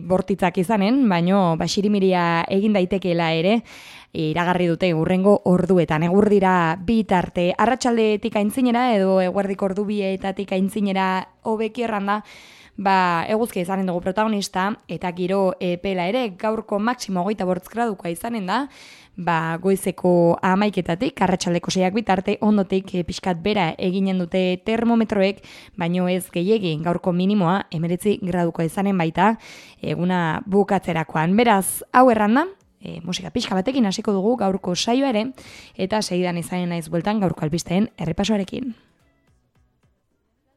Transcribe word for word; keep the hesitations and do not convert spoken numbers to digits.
bortitzak izanen, baino basirimiria egin daitekeela ere, iragarri dute hurrengo orduetan. Egur dira bi tarte, arratsaldetik aintzinera edo eguerdik ordu bietatik aintzinera hobeki erranda, ba, eguzkia izanen dugu protagonista, eta giro epela ere gaurko maksimo hogeita bortz gradukoa izanen da, ba, goizeko hamaiketatik, arratsaldeko seiak bitarte, ondotik e, pixkat bera eginen dute termometroek, baino ez gehiegi gaurko minimoa emeretzi gradukoa izanen baita, eguna bukatzerakoan. Beraz, hau erranda, e, musika pixka batekin hasiko dugu gaurko saioa ere, eta segidan izanen naiz bueltan gaurko albisteen errepasoarekin.